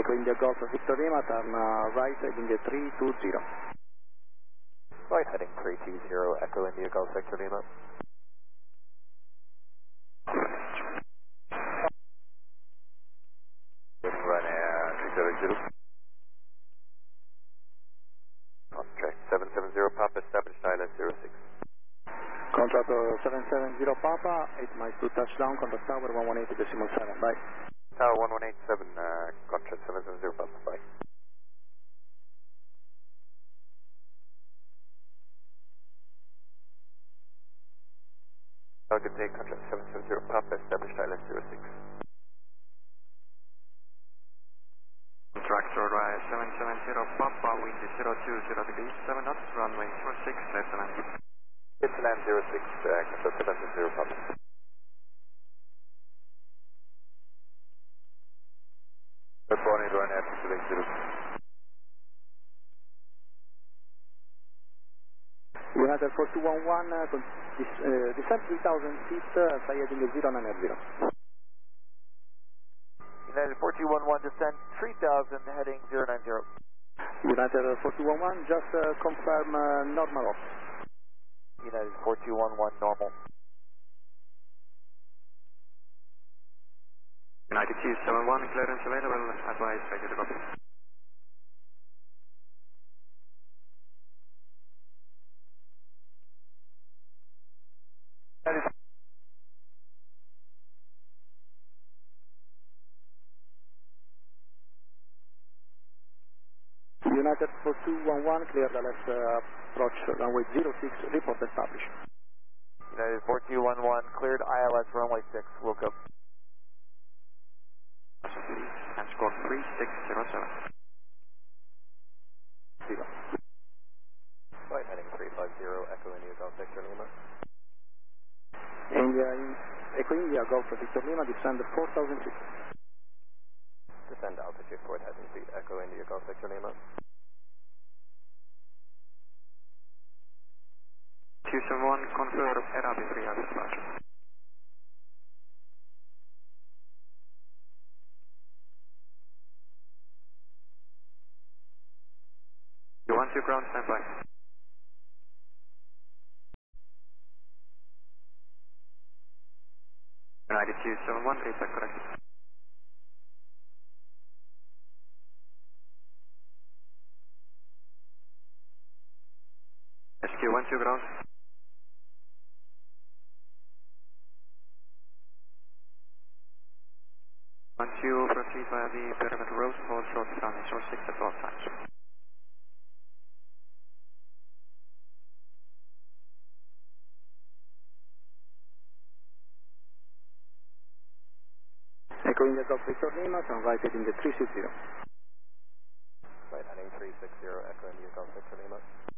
Echo India Golf Victor Lima, turn right heading 320. Right heading 320, Echo India Golf Victor Lima. Ryanair 370. Contract 770 Papa, established ILS 06. Contract 770 Papa, 8 miles to touchdown, contact tower 118.7, bye. Tower 1187, contract 770 Papa, bye. Good day, contract 770 Papa, established ILS 06. Contractor 770 Papa, wind 020 degrees, 7 knots, runway 46, left to land. Left to land 06, contract 770 Papa. Good morning, Ryanair 370. United 4211, descent 3000 feet, fly heading 090. United 4211, descent 3000, heading 090. United 4211, just confirm normal off. United 4211, normal. United 271, clearance available, advise ready to copy. United 4211, clear the left approach runway 06, report established. United 4211, cleared ILS runway 6, Wilco. And score 3607. 0. Right heading 350, Echo India Golf Victor Lima. Echo India Golf Victor Lima, descend 4000 feet. Descend altitude 4000 feet, Echo India Golf Victor Lima. 271, confirm Arabi 3 hours departure. You want your ground standby. United 271, read back correct. SQ12 ground. Once you proceed via the perimeter road, hold short runway 06 at all times. Echo India Golf Victor Lima, turn right heading 360. Right heading 360, Echo India Golf Victor Lima.